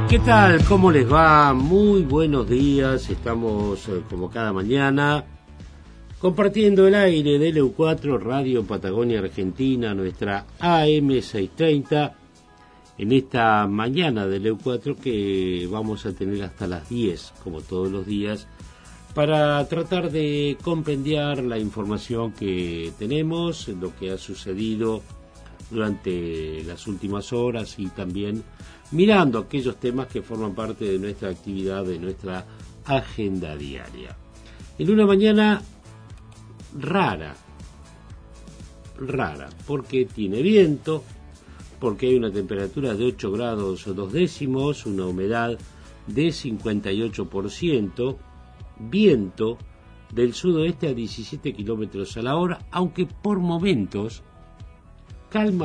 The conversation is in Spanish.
¿Qué tal? ¿Cómo les va? Muy buenos días. Estamos como cada mañana compartiendo el aire de LU4 Radio Patagonia Argentina, nuestra AM630, en esta mañana de LU4 que vamos a tener hasta las 10, como todos los días, para tratar de compendiar la información que tenemos, lo que ha sucedido durante las últimas horas y también mirando aquellos temas que forman parte de nuestra actividad, de nuestra agenda diaria. En una mañana rara, porque tiene viento, porque hay una temperatura de 8 grados 2 décimos, una humedad de 58%, viento del sudoeste a 17 kilómetros a la hora, aunque por momentos calma